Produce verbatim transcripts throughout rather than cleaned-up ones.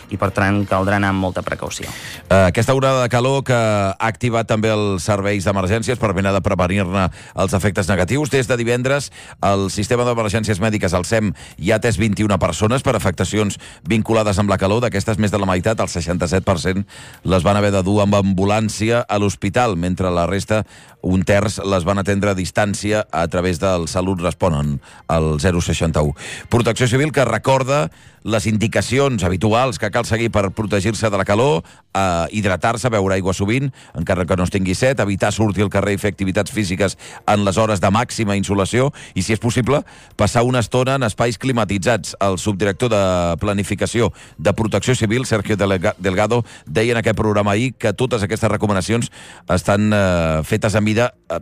i per tant caldrà anar amb molta precaució. Aquesta onada de calor que ha activat també els serveis d'emergències per mirar de prevenir-ne els efectes negatius. Des de divendres, el sistema d'emergències mèdiques, el SEM, ja ha atès vint-i-una persones per afectacions vinculades amb la calor. D'aquestes, més de la meitat, el seixanta-set per cent, les van haver de dur amb ambulància a l'hospital, mentre la resta, un terç, les van atendre a distància a través del Salut Responen, el zero seixanta u. Protecció Civil, que recorda les indicacions habituals que cal seguir per protegir-se de la calor, eh, hidratar-se, beure aigua sovint, encara que no es tingui set, evitar sortir al carrer i fer activitats físiques en les hores de màxima insolació i, si és possible, passar una estona en espais climatitzats. El subdirector de Planificació de Protecció Civil, Sergio Delgado, deia en aquest programa ahir que totes aquestes recomanacions estan eh, fetes a mida, eh,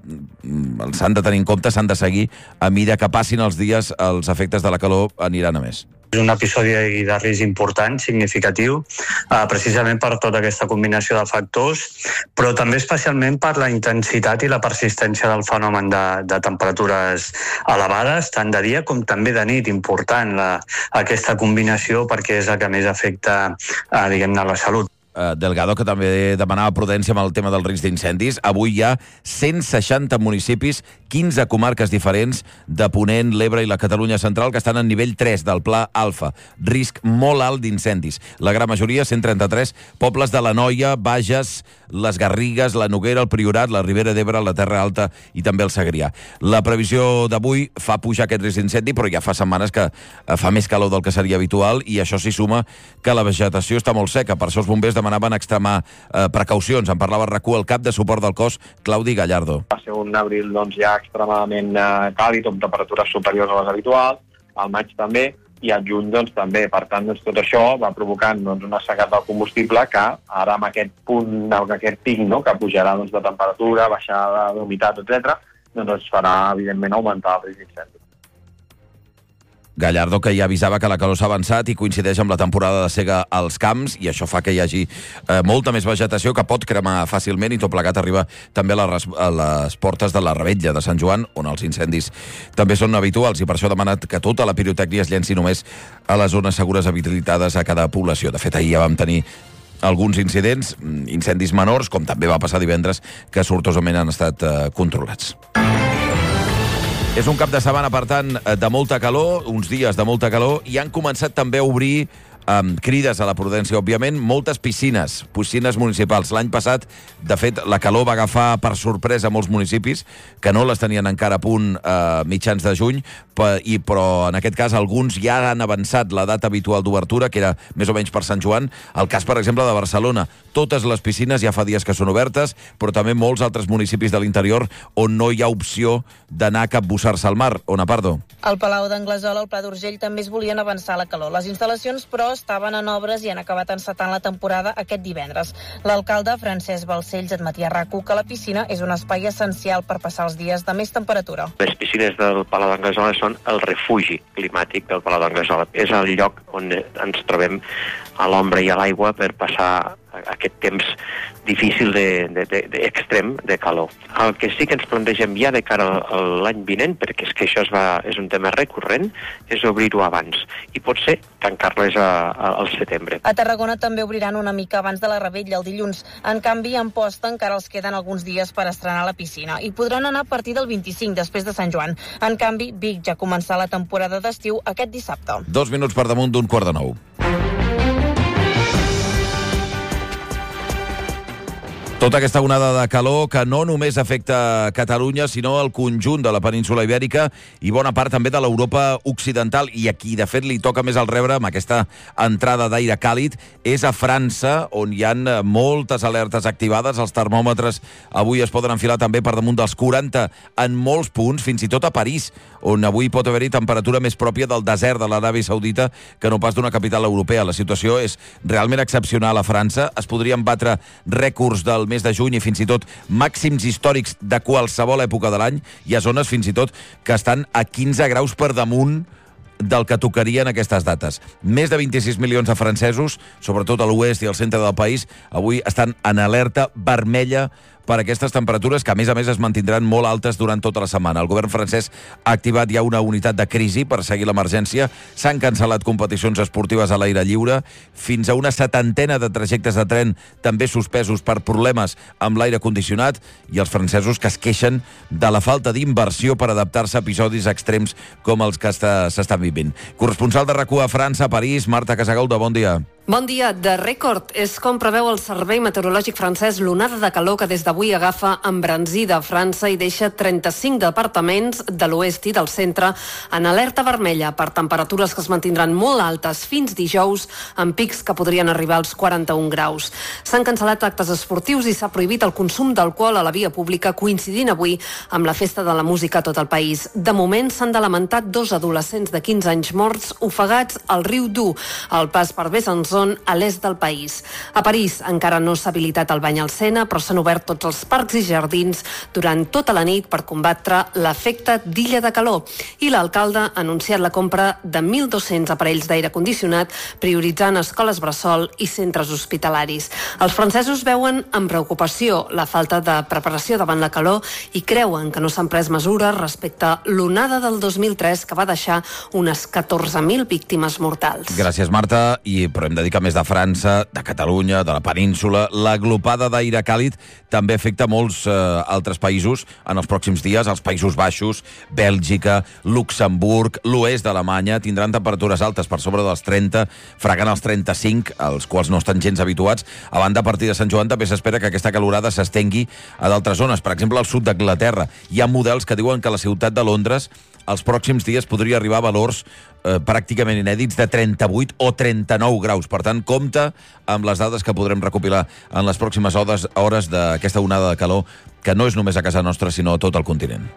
s'han de tenir en compte, s'han de seguir a mida que passin els dies, els efectes de la calor aniran a més. És un episodi de risc important, significatiu, eh, precisament per tota aquesta combinació de factors, però també especialment per la intensitat i la persistència del fenomen de, de temperatures elevades, tant de dia com també de nit. Important la, aquesta combinació perquè és la que més afecta, eh, diguem-ne, la salut. Delgado, que també demanava prudència amb el tema del risc d'incendis. Avui hi ha cent seixanta municipis, quinze comarques diferents de Ponent, l'Ebre i la Catalunya Central que estan en nivell tres del Pla Alfa. Risc molt alt d'incendis. La gran majoria, cent trenta-tres, pobles de l'Anoia, Bages, les Garrigues, la Noguera, el Priorat, la Ribera d'Ebre, la Terra Alta i també el Segrià. La previsió d'avui fa pujar aquest risc d'incendi, però ja fa setmanes que fa més calor del que seria habitual i això s'hi suma que la vegetació està molt seca. Per això els bombers demanaven extremar eh, precaucions. En parlava RAC u el cap de suport del cos, Claudi Gallardo. Va ser un abril doncs, ja extremadament eh, càlid, amb temperatures superiors a les habituals, al maig també, i al juny doncs, també. Per tant, doncs, tot això va provocant doncs, una secat del combustible que ara amb aquest punt, amb aquest pic, no?, que pujarà doncs, de temperatura, baixada d'humitat, etcètera, doncs ens farà, evidentment, augmentar el risc d'incendi. Gallardo, que ja avisava que la calor s'ha avançat i coincideix amb la temporada de sega als camps, i això fa que hi hagi eh, molta més vegetació que pot cremar fàcilment, i tot plegat arriba també a les, a les portes de la Revetlla de Sant Joan, on els incendis també són habituals, i per això ha demanat que tota la pirotècnia es llenci només a les zones segures habilitades a cada població. De fet, ahir ja vam tenir alguns incidents, incendis menors, com també va passar divendres, que sortosament han estat eh, controlats. És un cap de setmana, per tant, de molta calor, uns dies de molta calor, i han començat també a obrir, amb crides a la prudència, òbviament, moltes piscines, piscines municipals. L'any passat, de fet, la calor va agafar per sorpresa molts municipis, que no les tenien encara a punt eh, mitjans de juny, i, però en aquest cas alguns ja han avançat la data habitual d'obertura, que era més o menys per Sant Joan. El cas, per exemple, de Barcelona. Totes les piscines ja fa dies que són obertes, però també molts altres municipis de l'interior on no hi ha opció d'anar a capbussar-se al mar. Ona Pardo. Al Palau d'Anglesola, al Pla d'Urgell, també es volien avançar la calor. Les instal·lacions, però, estaven en obres i han acabat encetant la temporada aquest divendres. L'alcalde Francesc Balcells admetia a RAC u que la piscina és un espai essencial per passar els dies de més temperatura. Les piscines del Palau d'Anglesola són el refugi climàtic del Palau d'Anglesola. És el lloc on ens trobem a l'ombra i a l'aigua per passar aquest temps difícil de, de, de, de extrem de calor. El que sí que ens plantegem ja de cara a l'any vinent, perquè és que això es va, és un tema recurrent, és obrir-ho abans i potser tancar-les a, a, al setembre. A Tarragona també obriran una mica abans de la Revetlla el dilluns. En canvi, a Amposta encara els queden alguns dies per estrenar la piscina i podran anar a partir del vint-i-cinc, després de Sant Joan. En canvi, Vic ja començarà la temporada d'estiu aquest dissabte. Dos minuts per damunt d'un quart de nou. Tota aquesta onada de calor que no només afecta Catalunya, sinó el conjunt de la península Ibèrica i bona part també de l'Europa occidental, i aquí, de fet, li toca més al rebre amb aquesta entrada d'aire càlid, és a França, on hi han moltes alertes activades. Els termòmetres avui es poden enfilar també per damunt dels quaranta en molts punts, fins i tot a París, on avui pot haver-hi temperatura més pròpia del desert de l'Aràbia Saudita que no pas d'una capital europea. La situació és realment excepcional a França. Es podrien batre rècords del mes de juny i fins i tot màxims històrics de qualsevol època de l'any. Hi ha zones fins i tot que estan a quinze graus per damunt del que tocarien aquestes dates. Més de vint-i-sis milions de francesos, sobretot a l'oest i al centre del país, avui estan en alerta vermella per aquestes temperatures que, a més a més, es mantindran molt altes durant tota la setmana. El govern francès ha activat ja una unitat de crisi per seguir l'emergència. S'han cancel·lat competicions esportives a l'aire lliure. Fins a una setantena de trajectes de tren també suspesos per problemes amb l'aire condicionat, i els francesos que es queixen de la falta d'inversió per adaptar-se a episodis extrems com els que s'estan vivint. Corresponsal de RAC u a França, a París, Marta Casagoldo, bon dia. Bon dia. De rècord és com preveu el Servei Meteorològic francès l'onada de calor que des d'avui agafa embranzida a França i deixa trenta-cinc departaments de l'oest i del centre en alerta vermella per temperatures que es mantindran molt altes fins dijous, amb pics que podrien arribar als quaranta-un graus. S'han cancel·lat actes esportius i s'ha prohibit el consum d'alcohol a la via pública, coincidint avui amb la festa de la música a tot el país. De moment s'han de lamentar dos adolescents de quinze anys morts ofegats al riu Doubs, al pas per Besançon, a l'est del país. A París encara no s'ha habilitat el bany al Sena, però s'han obert tots els parcs i jardins durant tota la nit per combatre l'efecte d'illa de calor. I l'alcalde ha anunciat la compra de mil dos-cents aparells d'aire condicionat, prioritzant escoles bressol i centres hospitalaris. Els francesos veuen amb preocupació la falta de preparació davant la calor i creuen que no s'han pres mesures respecte a l'onada del dos mil tres, que va deixar unes catorze mil víctimes mortals. Gràcies, Marta. I però hem de dir que, a més de França, de Catalunya, de la península, la glopada d'aire càlid també afecta molts eh, altres països en els pròxims dies. Els Països Baixos, Bèlgica, Luxemburg, l'oest d'Alemanya tindran temperatures altes per sobre dels trenta, fregant els trenta-cinc, als quals no estan gens habituats. A banda, a partir de Sant Joan també s'espera que aquesta calorada s'estengui a d'altres zones, per exemple al sud d'Anglaterra. Hi ha models que diuen que la ciutat de Londres els pròxims dies podria arribar a valors eh, pràcticament inèdits de trenta-vuit o trenta-nou graus. Per tant, compte amb les dades que podrem recopilar en les pròximes hores, hores d'aquesta onada de calor, que no és només a casa nostra, sinó a tot el continent.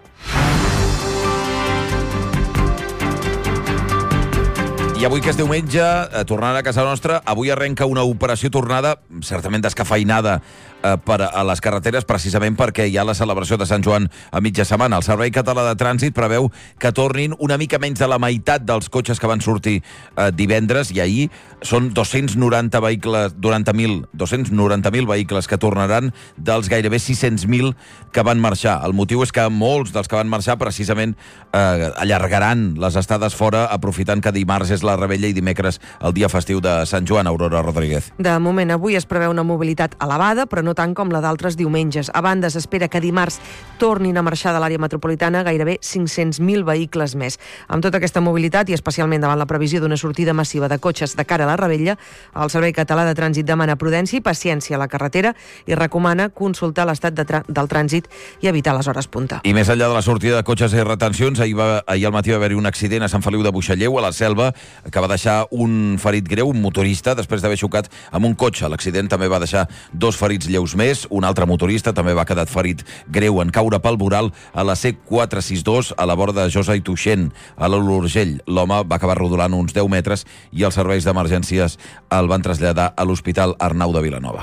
I avui, que és diumenge, eh, tornant a casa nostra, avui arrenca una operació tornada certament descafeinada eh, per a les carreteres, precisament perquè hi ha la celebració de Sant Joan a mitja setmana. El Servei Català de Trànsit preveu que tornin una mica menys de la meitat dels cotxes que van sortir eh, divendres, i ahir són dos-cents noranta vehicles, noranta mil, dos-cents noranta mil vehicles que tornaran dels gairebé sis-cents mil que van marxar. El motiu és que molts dels que van marxar precisament eh, allargaran les estades fora, aprofitant que dimarts és la Rebella i dimecres el dia festiu de Sant Joan. Aurora Rodríguez. De moment, avui es preveu una mobilitat elevada, però no tant com la d'altres diumenges. A banda, s'espera que dimarts tornin a marxar de l'àrea metropolitana gairebé cinc-cents mil vehicles més. Amb tota aquesta mobilitat, i especialment davant la previsió d'una sortida massiva de cotxes de cara a la Rebella, el Servei Català de Trànsit demana prudència i paciència a la carretera i recomana consultar l'estat de del trànsit i evitar les hores punta. I més enllà de la sortida de cotxes i retencions, ahir, va, ahir al matí va haver-hi un accident a Sant Feliu de Buixalleu, a la Selva, que va deixar un ferit greu, un motorista, després d'haver xocat amb un cotxe. L'accident també va deixar dos ferits lleus més. Un altre motorista també va quedar ferit greu en caure pel voral a la C quatre sis dos, a la vora de Josa i Tuixent, a l'Urgell. L'home va acabar rodolant uns deu metres i els serveis d'emergències el van traslladar a l'Hospital Arnau de Vilanova.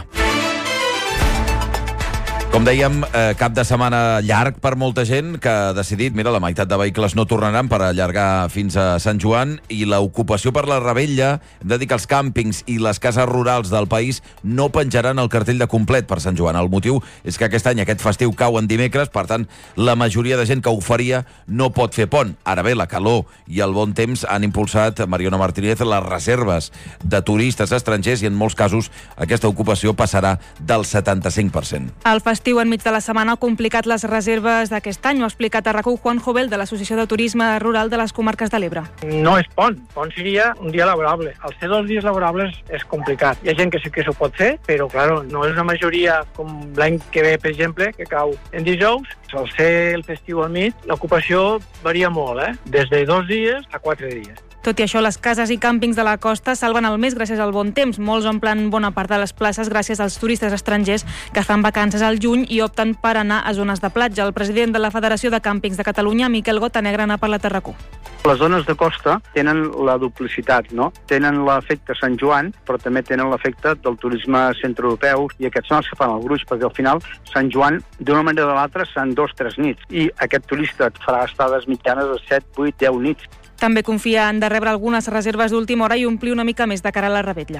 Com dèiem, eh, cap de setmana llarg per molta gent que ha decidit, mira, la meitat de vehicles no tornaran per allargar fins a Sant Joan, i l'ocupació per la Rebella, hem de dir que els càmpings i les cases rurals del país no penjaran el cartell de complet per Sant Joan. El motiu és que aquest any aquest festiu cau en dimecres, per tant, la majoria de gent que ho faria no pot fer pont. Ara bé, la calor i el bon temps han impulsat, Mariona Martínez, les reserves de turistes estrangers, i en molts casos aquesta ocupació passarà del setanta-cinc per cent. El festiu enmig de la setmana ha complicat les reserves d'aquest any. Ho ha explicat a RAC u Juan Jovel, de l'Associació de Turisme Rural de les Comarques de l'Ebre. No és pont. Pont seria un dia laborable. Al ser dos dies laborables és complicat. Hi ha gent que sí que s'ho pot fer, però, claro, no és una majoria com l'any que ve, per exemple, que cau en dijous. Al ser el festiu al mig, l'ocupació varia molt, eh? Des de dos dies a quatre dies. Tot i això, les cases i càmpings de la costa salven el mes gràcies al bon temps. Molts omplen bona part de les places gràcies als turistes estrangers que fan vacances al juny i opten per anar a zones de platja. El president de la Federació de Càmpings de Catalunya, Miquel Gotanegra, n'ha parlat a RAC u. Les zones de costa tenen la duplicitat, no? Tenen l'efecte Sant Joan, però també tenen l'efecte del turisme centreeuropeu, i aquests són els que fan el gruix, perquè al final Sant Joan, d'una manera o de l'altra, són dos o tres nits, i aquest turista et farà estades mitjanes de set, vuit, deu nits. També confia en de rebre algunes reserves d'última hora i omplir una mica més de cara a la Rebella.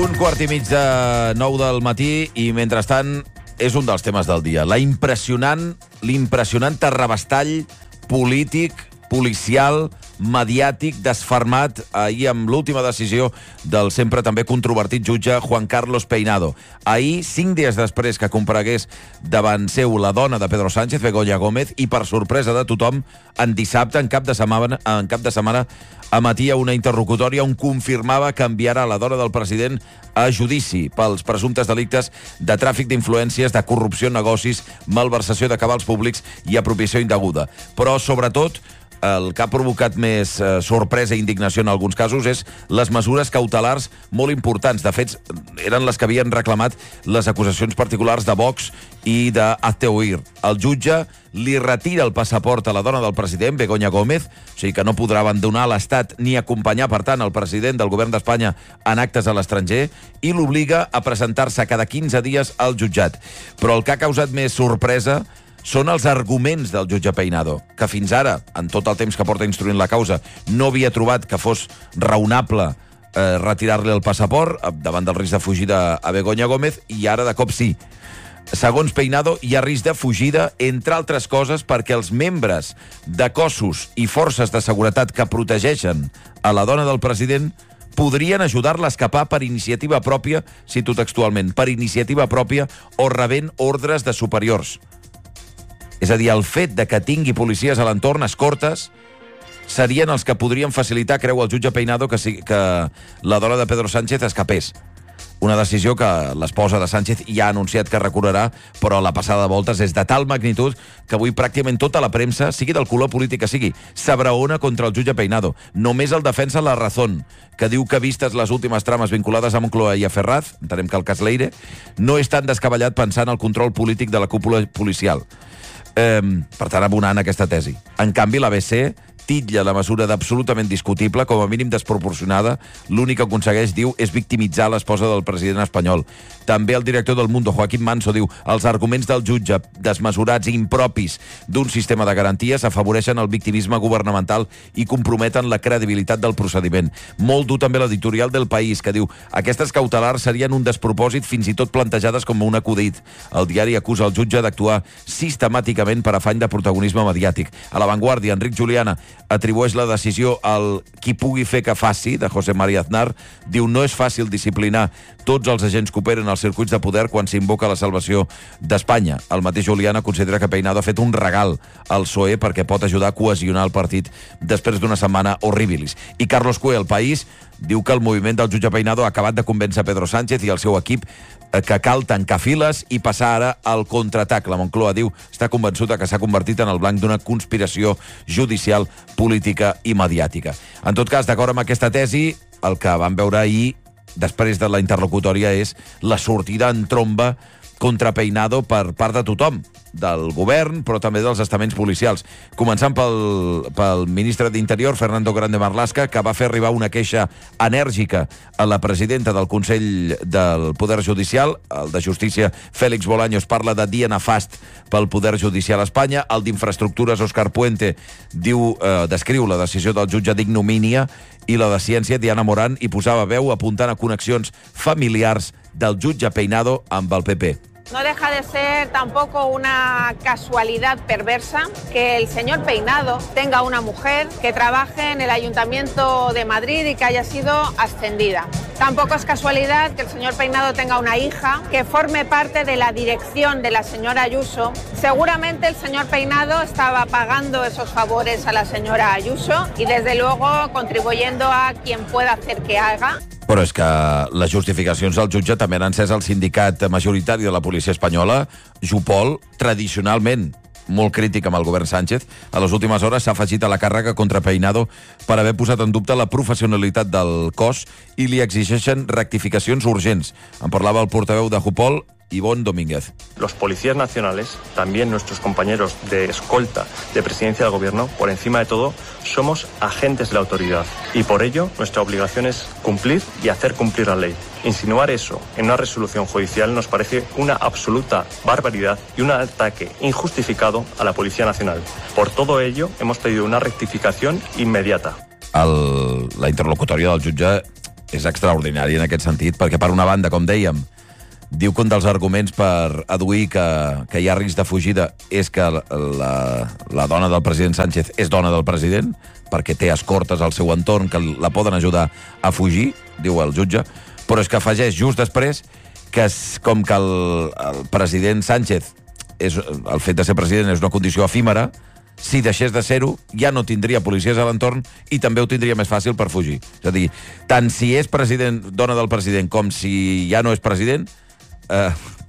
Un quart i mig de nou del matí i, mentrestant, és un dels temes del dia. La impressionant, l'impressionant terrabastall polític, policial, mediàtic, desfermat ahir amb l'última decisió del sempre també controvertit jutge Juan Carlos Peinado. Ahir, cinc dies després que comparegués davant seu la dona de Pedro Sánchez, Begoña Gómez, i per sorpresa de tothom, en dissabte, en cap de setmana, en cap de setmana emetia una interlocutòria on confirmava que enviarà la dona del president a judici pels presumptes delictes de tràfic d'influències, de corrupció en negocis, malversació de cabals públics i apropiació indeguda. Però, sobretot, el que ha provocat més eh, sorpresa i indignació en alguns casos és les mesures cautelars molt importants. De fet, eren les que havien reclamat les acusacions particulars de Vox i d'Hazte Oír. El jutge li retira el passaport a la dona del president, Begoña Gómez, o sigui que no podrà abandonar l'Estat ni acompanyar, per tant, el president del govern d'Espanya en actes a l'estranger, i l'obliga a presentar-se cada quinze dies al jutjat. Però el que ha causat més sorpresa són els arguments del jutge Peinado, que fins ara, en tot el temps que porta instruint la causa, no havia trobat que fos raonable eh, retirar-li el passaport davant del risc de fugida a Begoña Gómez, i ara de cop sí. Segons Peinado, hi ha risc de fugida, entre altres coses, perquè els membres de cossos i forces de seguretat que protegeixen a la dona del president podrien ajudar-la a escapar per iniciativa pròpia, cito textualment, per iniciativa pròpia o rebent ordres de superiors. És a dir, el fet de que tingui policies a l'entorn, escortes, serien els que podrien facilitar, creu el jutge Peinado, que, si, que la dona de Pedro Sánchez escapés. Una decisió que l'esposa de Sánchez ja ha anunciat que recorrerà, però la passada de voltes és de tal magnitud que avui pràcticament tota la premsa, sigui del color polític que sigui, s'abraona contra el jutge Peinado. Només el defensa La Razón, que diu que, vistes les últimes trames vinculades a Moncloa i a Ferraz, entenem que el cas Leire, no és tan descabellat pensar en el control polític de la cúpula policial. Eh, per tant, abonant aquesta tesi. En canvi, l'A B C titlla la mesura d'absolutament discutible, com a mínim desproporcionada. L'únic que aconsegueix, diu, és victimitzar l'esposa del president espanyol. També el director del Mundo, Joaquín Manso, diu els arguments del jutge, desmesurats i impropis d'un sistema de garanties, afavoreixen el victimisme governamental i comprometen la credibilitat del procediment. Molt dur també l'editorial del País, que diu aquestes cautelars serien un despropòsit, fins i tot plantejades com un acudit. El diari acusa el jutge d'actuar sistemàticament per afany de protagonisme mediàtic. A La Vanguardia, Enric Juliana atribueix la decisió al qui pugui fer que faci, de José María Aznar. Diu, no és fàcil disciplinar tots els agents que operen als circuits de poder quan s'invoca la salvació d'Espanya. El mateix Juliana considera que Peinado ha fet un regal al P S O E perquè pot ajudar a cohesionar el partit després d'una setmana horribilis. I Carlos Cue, El País, diu que el moviment del jutge Peinado ha acabat de convèncer Pedro Sánchez i el seu equip que cal tancar files i passar ara al contraatac. La Moncloa, diu, està convençuda que s'ha convertit en el blanc d'una conspiració judicial, política i mediàtica. En tot cas, d'acord amb aquesta tesi, el que vam veure ahir, després de la interlocutòria, és la sortida en tromba contra Peinado per part de tothom, del govern, però també dels estaments policials. Començant pel, pel ministre d'Interior, Fernando Grande Marlaska, que va fer arribar una queixa enèrgica a la presidenta del Consell del Poder Judicial. El de Justícia, Félix Bolaños, parla de dia nefast pel Poder Judicial a Espanya. El d'Infraestructures, Òscar Puente, diu, eh, descriu la decisió del jutge d'ignomínia, i la de Ciència, Diana Morán, hi posava veu apuntant a connexions familiars del jutge Peinado amb el P P. No deja de ser tampoco una casualidad perversa que el señor Peinado tenga una mujer que trabaje en el Ayuntamiento de Madrid y que haya sido ascendida. Tampoco es casualidad que el señor Peinado tenga una hija que forme parte de la dirección de la señora Ayuso. Seguramente el señor Peinado estaba pagando esos favores a la señora Ayuso y desde luego contribuyendo a quien pueda hacer que haga. Però és que les justificacions del jutge també han encès el sindicat majoritari de la policia espanyola, Jupol, tradicionalment molt crític amb el govern Sánchez. A les últimes hores s'ha afegit a la càrrega contra Peinado per haver posat en dubte la professionalitat del cos i li exigeixen rectificacions urgents. En parlava el portaveu de Jupol, Ivonne Domínguez. Los policías nacionales, también nuestros compañeros de escolta de presidencia del gobierno, por encima de todo, somos agentes de la autoridad. Y por ello, nuestra obligación es cumplir y hacer cumplir la ley. Insinuar eso en una resolución judicial nos parece una absoluta barbaridad y un ataque injustificado a la Policía Nacional. Por todo ello, hemos pedido una rectificación inmediata. El, la interlocutòria del jutge és extraordinari en aquest sentit, perquè per una banda, com dèiem, diu que un dels arguments per aduir que, que hi ha risc de fugida és que la, la dona del president Sánchez és dona del president, perquè té escortes al seu entorn que la poden ajudar a fugir, diu el jutge, però és que afegeix just després que com que el, el president Sánchez, és, el fet de ser president és una condició efímera, si deixés de ser-ho, ja no tindria policies a l'entorn i també ho tindria més fàcil per fugir. És a dir, tant si és president, dona del president com si ja no és president, eh,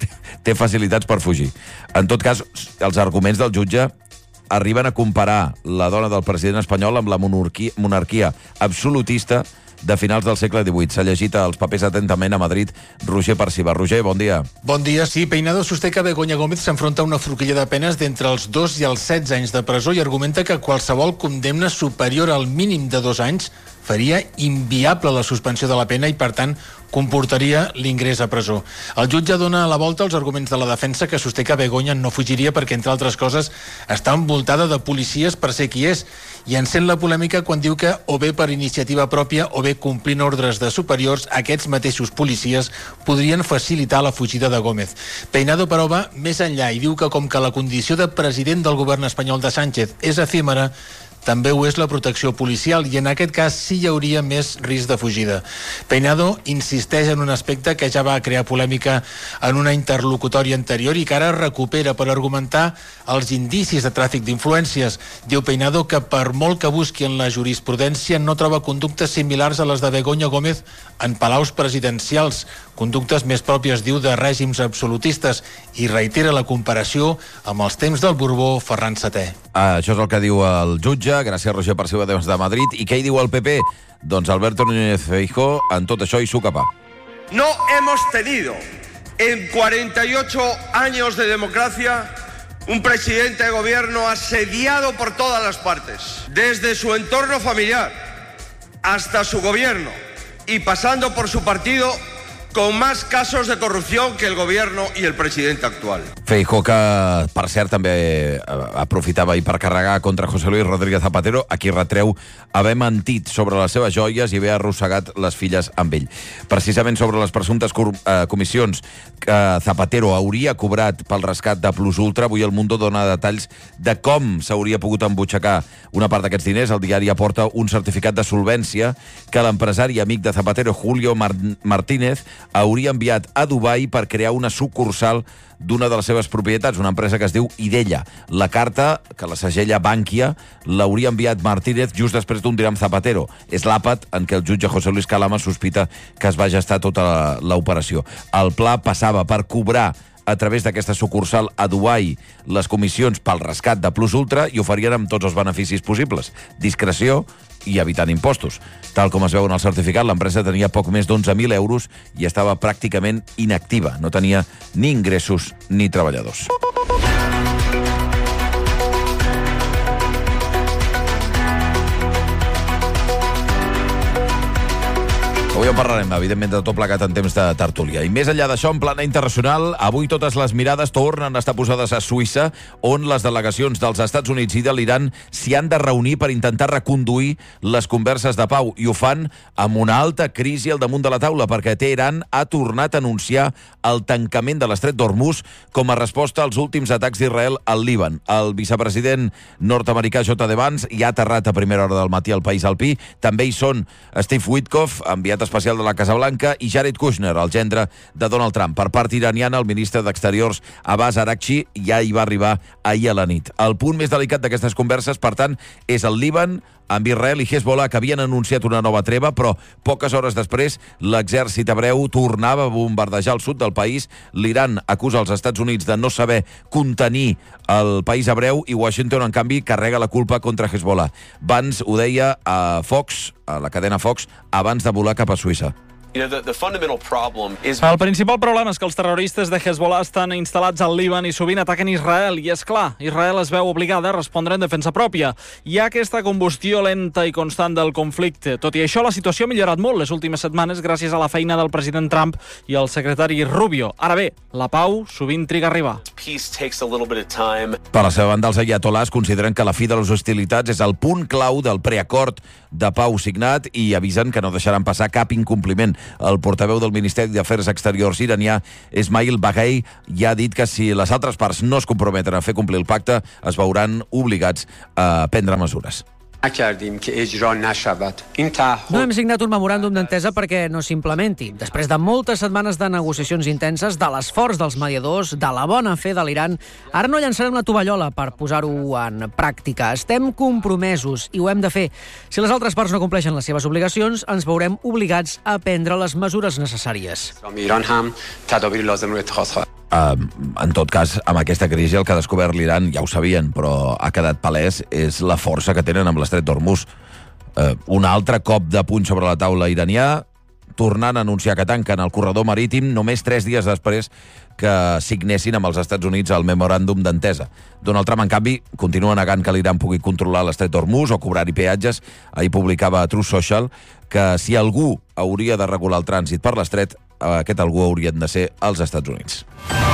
té facilitats per fugir. En tot cas, els arguments del jutge arriben a comparar la dona del president espanyol amb la monarquia, monarquia absolutista de finals del segle divuit. S'ha llegit els papers atentament a Madrid. Roger Parciba. Roger, bon dia. Bon dia. Sí, Peinado sosté que Begoña Gómez s'enfronta a una forquilla de penes d'entre els dos i els setze anys de presó i argumenta que qualsevol condemna superior al mínim de dos anys faria inviable la suspensió de la pena i, per tant, comportaria l'ingrés a presó. El jutge dona la volta als arguments de la defensa, que sosté que Begoña no fugiria perquè, entre altres coses, està envoltada de policies per ser qui és, i encén la polèmica quan diu que, o bé per iniciativa pròpia o bé complint ordres de superiors, aquests mateixos policies podrien facilitar la fugida de Gómez. Peinado, però, va més enllà i diu que, com que la condició de president del govern espanyol de Sánchez és efímera, també ho és la protecció policial i en aquest cas sí hi hauria més risc de fugida. Peinado insisteix en un aspecte que ja va crear polèmica en una interlocutòria anterior i que ara recupera per argumentar els indicis de tràfic d'influències. Diu Peinado que per molt que busqui en la jurisprudència no troba conductes similars a les de Begoña Gómez en palaus presidencials, conductes més pròpies, diu, de règims absolutistes, i reitera la comparació amb els temps del Borbó Ferran setè. Ah, això és el que diu el jutge. Gràcies, Roger Parciba, des de Madrid. I què hi diu el P P? Doncs Alberto Núñez Feijóo en tot això i su capa. No hemos tenido en cuarenta y ocho años de democracia un presidente de gobierno asediado por todas las partes, desde su entorno familiar hasta su gobierno y pasando por su partido, con más casos de corrupción que el gobierno y el presidente actual. Feijóo, que, per cert, també aprofitava ahir per carregar contra José Luis Rodríguez Zapatero, a qui retreu haver mentit sobre les seves joies i haver arrossegat les filles amb ell. Precisament sobre les presumptes comissions que Zapatero hauria cobrat pel rescat de Plus Ultra, avui el Mundo dona detalls de com s'hauria pogut embutxacar una part d'aquests diners. El diari aporta un certificat de solvència que l'empresari amic de Zapatero, Julio Mar- Martínez, hauria enviat a Dubai per crear una sucursal d'una de les seves propietats, una empresa que es diu Idella. La carta, que la segella Bankia, l'hauria enviat Martínez just després d'un dir amb Zapatero. És l'àpat en què el jutge José Luis Calama sospita que es va gestar tota l'operació. El pla passava per cobrar a través d'aquesta sucursal a Dubai les comissions pel rescat de Plus Ultra i oferien amb tots els beneficis possibles. Discreció i evitant impostos. Tal com es veu en el certificat, l'empresa tenia poc més d'onze mil euros i estava pràcticament inactiva. No tenia ni ingressos ni treballadors. Avui en parlarem, evidentment, de tot plegat en temps de tertúlia. I més enllà d'això, en plana internacional, avui totes les mirades tornen a estar posades a Suïssa, on les delegacions dels Estats Units i de l'Iran s'hi han de reunir per intentar reconduir les converses de pau. I ho fan amb una alta crisi al damunt de la taula, perquè Teheran ha tornat a anunciar el tancament de l'estret d'Hormuz com a resposta als últims atacs d'Israel al Líban. El vicepresident nord-americà J D Vance hi ha aterrat a primera hora del matí al País Alpí. També hi són Steve Witkoff, enviat especial de la Casa Blanca, i Jared Kushner, el gendre de Donald Trump. Per part iraniana, el ministre d'Exteriors Abbas Araghchi ja hi va arribar ahir a la nit. El punt més delicat d'aquestes converses, per tant, és el Líban, amb Israel i Hezbollah, que havien anunciat una nova treva, però poques hores després l'exèrcit hebreu tornava a bombardejar el sud del país. L'Iran acusa els Estats Units de no saber contenir el país hebreu i Washington, en canvi, carrega la culpa contra Hezbollah. Vance ho deia a Fox, a la cadena Fox, abans de volar cap a Suïssa. El principal problema és que els terroristes de Hezbollah estan instal·lats al Líban i sovint ataquen Israel. I és clar, Israel es veu obligada a respondre en defensa pròpia. Hi ha aquesta combustió lenta i constant del conflicte. Tot i això, la situació ha millorat molt les últimes setmanes gràcies a la feina del president Trump i el secretari Rubio. Ara bé, la pau sovint triga a arribar. Per la seva banda, els ayatolás consideren que la fi de les hostilitats és el punt clau del preacord de pau signat i avisen que no deixaran passar cap incompliment. El portaveu del Ministeri d'Afers Exteriors iranià, Esmail Baghei, ja ha dit que si les altres parts no es comprometen a fer complir el pacte, es veuran obligats a prendre mesures. No hem signat un memoràndum d'entesa perquè no s'implementi. Després de moltes setmanes de negociacions intenses, de l'esforç dels mediadors, de la bona fe de l'Iran, ara no llançarem la tovallola per posar-ho en pràctica. Estem compromesos i ho hem de fer. Si les altres parts no compleixen les seves obligacions, ens veurem obligats a prendre les mesures necessàries. Uh, en tot cas, amb aquesta crisi el que ha descobert l'Iran, ja ho sabien, però ha quedat palès, és la força que tenen amb l'estret d'Hormuz. Uh, un altre cop de puny sobre la taula iranià, tornant a anunciar que tanquen el corredor marítim només tres dies després que signessin amb els Estats Units el memoràndum d'entesa. Donald Trump, en canvi, continua negant que l'Iran pugui controlar l'estret d'Hormuz o cobrar-hi peatges. Ahir publicava a Truth Social que si algú hauria de regular el trànsit per l'estret, aquest algú haurien de ser els Estats Units.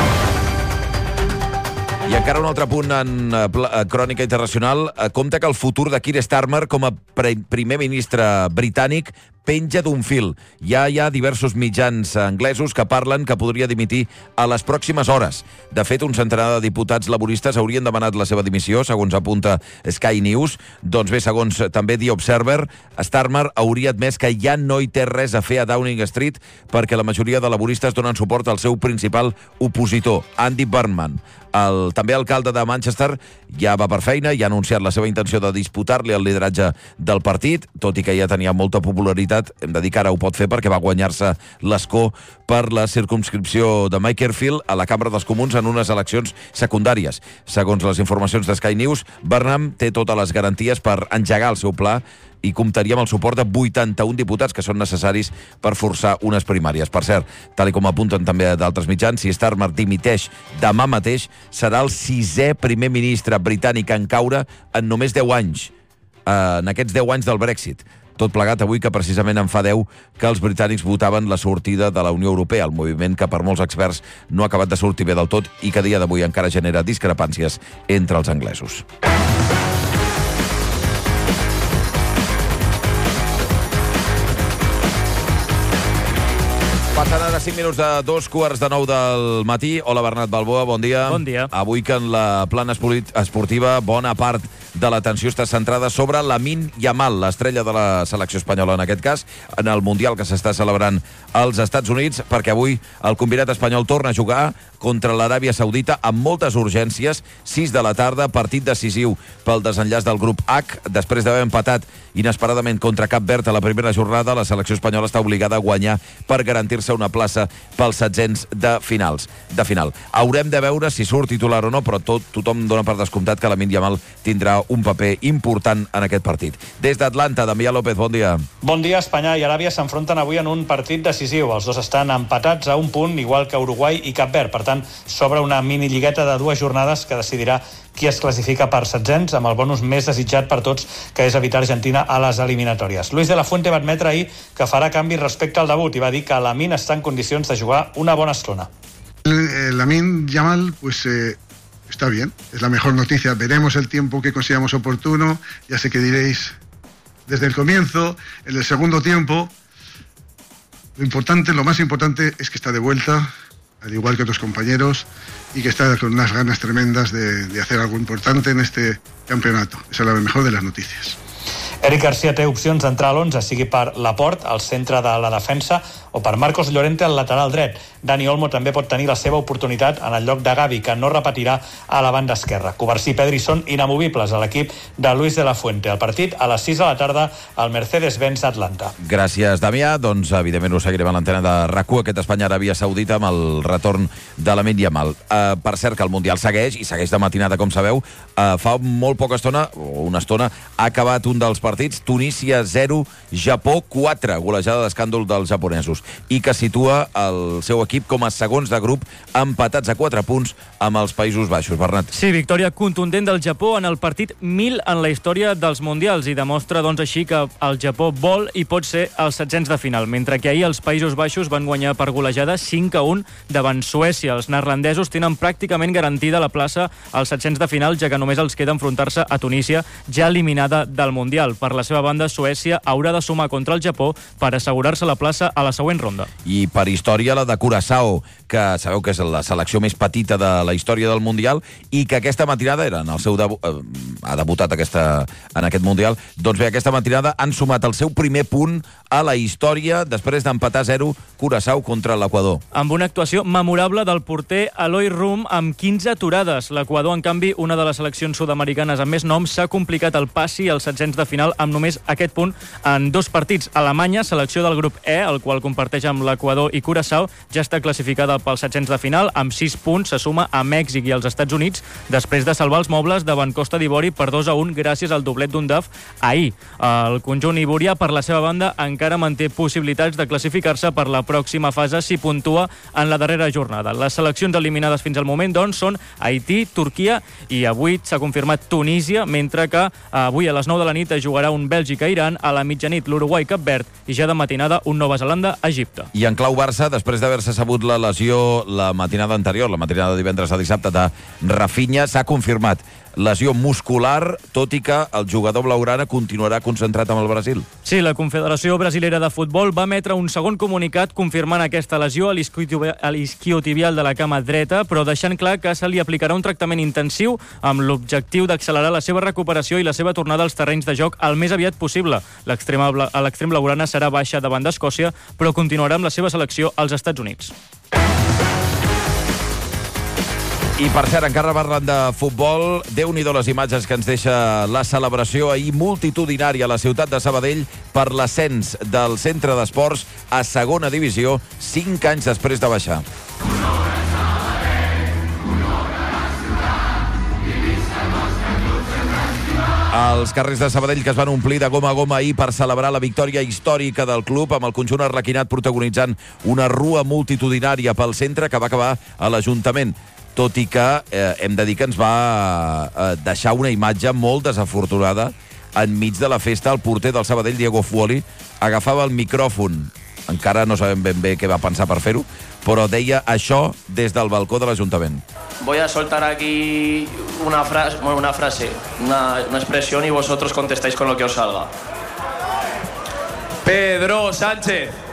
I encara un altre punt en uh, crònica internacional. Uh, compta que el futur de Keir Starmer com a pre primer ministre britànic penja d'un fil. Ja hi ha diversos mitjans anglesos que parlen que podria dimitir a les pròximes hores. De fet, un centenar de diputats laboristes haurien demanat la seva dimissió, segons apunta Sky News. Doncs bé, segons també The Observer, Starmer hauria admès que ja no hi té res a fer a Downing Street perquè la majoria de laboristes donen suport al seu principal opositor, Andy Burnham. El també alcalde de Manchester ja va per feina i ha anunciat la seva intenció de disputar-li el lideratge del partit, tot i que ja tenia molta popularitat. Hem de dir que ara ho pot fer perquè va guanyar-se l'escó per la circumscripció de Makerfield a la Cambra dels Comuns en unes eleccions secundàries. Segons les informacions de Sky News, Burnham té totes les garanties per engegar el seu pla i comptaria amb el suport de vuitanta-un diputats que són necessaris per forçar unes primàries. Per cert, tal com apunten també d'altres mitjans, si Starmer dimiteix demà mateix, serà el sisè primer ministre britànic en caure en només deu anys, en aquests deu anys del Brexit. Tot plegat avui que precisament en fa deu que els britànics votaven la sortida de la Unió Europea, el moviment que per molts experts no ha acabat de sortir bé del tot i que a dia d'avui encara genera discrepàncies entre els anglesos. Passant ara cinc minuts de dos quarts de nou del matí. Hola, Bernat Balboa, bon dia. Bon dia. Avui que en la plana esportiva bona part de l'atenció està centrada sobre Lamine Yamal, l'estrella de la selecció espanyola en aquest cas, en el Mundial que s'està celebrant als Estats Units, perquè avui el combinat espanyol torna a jugar contra l'Aràbia Saudita amb moltes urgències. sis de la tarda, partit decisiu pel desenllaç del grup H. Després d'haver empatat inesperadament contra Cap Verd a la primera jornada, la selecció espanyola està obligada a guanyar per garantir-se una plaça pels setzents de finals. De final. Haurem de veure si surt titular o no, però tot, tothom dona per descomptat que Lamine Yamal tindrà un paper important en aquest partit. Des d'Atlanta, Damià López, bon dia. Bon dia. Espanya i Aràbia s'enfronten avui en un partit decisiu. Els dos estan empatats a un punt, igual que Uruguai i Cap Verd. Per tant, s'obre una mini-lligueta de dues jornades que decidirà qui es classifica per setzents, amb el bonus més desitjat per tots, que és evitar Argentina a les eliminatòries. Luis de la Fuente va admetre ahir que farà canvis respecte al debut i va dir que Lamine està en condicions de jugar una bona estona. El, Lamine Yamal, pues eh, está bien, es la mejor noticia. Veremos el tiempo que consideramos oportuno. Ya sé que diréis desde el comienzo, en el segundo tiempo. Lo importante, lo más importante es que está de vuelta, al igual que otros compañeros, y que está con unas ganas tremendas de, de hacer algo importante en este campeonato. Esa es la mejor de las noticias. Eric Garcia té opcions d'entrar a l'onze, sigui per Laporte, al centre de la defensa, o per Marcos Llorente, al lateral dret. Dani Olmo també pot tenir la seva oportunitat en el lloc de Gavi, que no repetirà a la banda esquerra. Covarsí i Pedri són inamovibles a l'equip de Luis de la Fuente. El partit a les sis de la tarda al Mercedes-Benz Atlanta. Gràcies, Damià. Doncs, evidentment, ho seguirem a l'antena de RAC u, aquest Espanya-Aràbia Saudita, amb el retorn de Lamine Yamal. Uh, per cert, que el Mundial segueix, i segueix de matinada, com sabeu. Uh, fa molt poca estona, o una estona, ha acabat un dels partits, Tunísia zero, Japó quatre, golejada d'escàndol dels japonesos. baixos i que situa el seu equip com a segons de grup, empatats a quatre punts amb els Països Baixos. Bernat. Sí, victòria contundent del Japó en el partit mil en la història dels Mundials i demostra doncs així que el Japó vol i pot ser els setzents de final, mentre que ahir els Països Baixos van guanyar per golejada cinc a un davant Suècia. Els neerlandesos tenen pràcticament garantida la plaça als setzents de final, ja que només els queda enfrontar-se a Tunísia, ja eliminada del Mundial. Per la seva banda, Suècia haurà de sumar contra el Japó per assegurar-se la plaça a la següent ronda. I per història, la de Curaçao, que sabeu que és la selecció més petita de la història del Mundial i que aquesta matinada era en el seu debu eh, ha debutat aquesta, en aquest Mundial. Doncs bé, aquesta matinada han sumat el seu primer punt a la història després d'empatar zero Curaçao contra l'Equador. Amb una actuació memorable del porter Eloi Rum amb quinze aturades. L'Equador, en canvi, una de les seleccions sud-americanes amb més noms, s'ha complicat el passi als setzents de final amb només aquest punt en dos partits. Alemanya, selecció del grup E, el qual comparteix amb l'Equador i Curaçao, ja està classificada pels setzents de final. Amb sis punts se suma a Mèxic i als Estats Units després de salvar els mobles davant Costa d'Ivori per dos a un gràcies al doblet d'Undaf ahir. El conjunt ivorià, per la seva banda, encara manté possibilitats de classificar-se per la pròxima fase si puntua en la darrera jornada. Les seleccions eliminades fins al moment, doncs, són Haití, Turquia i avui s'ha confirmat Tunísia, mentre que avui a les nou de la nit es jugarà un Bèlgica-Iran, a la mitjanit l'Uruguai-Cap Verd i ja de matinada un Nova Zelanda-Egipte. I en clau Barça, després d'haver-se sabut la lesió la matinada anterior, la matinada de divendres a dissabte de Rafinha, s'ha confirmat lesió muscular, tot i que el jugador blaugrana continuarà concentrat amb el Brasil. Sí, la Confederació Brasilera de Futbol va emetre un segon comunicat confirmant aquesta lesió a l'isquiotibial de la cama dreta, però deixant clar que se li aplicarà un tractament intensiu amb l'objectiu d'accelerar la seva recuperació i la seva tornada als terrenys de joc el més aviat possible. L'extrem blaugrana serà baixa davant d'Escòcia, però continuarà amb la seva selecció als Estats Units. I per cert, encara parlant de futbol, déu-n'hi-do les imatges que ens deixa la celebració ahir multitudinària a la ciutat de Sabadell per l'ascens del centre d'esports a segona divisió, cinc anys després de baixar. Els carrers de Sabadell que es van omplir de goma a goma ahir per celebrar la victòria històrica del club, amb el conjunt arlequinat protagonitzant una rua multitudinària pel centre que va acabar a l'Ajuntament. Tot i que eh, hem de dir que ens va eh, deixar una imatge molt desafortunada enmig de la festa. El porter del Sabadell, Diego Fuoli, agafava el micròfon. Encara no sabem ben bé què va pensar per fer-ho, però deia això des del balcó de l'Ajuntament. Voy a soltar aquí una frase, una, frase, una, una expresión y vosotros contestáis con lo que os salga. Pedro Sánchez.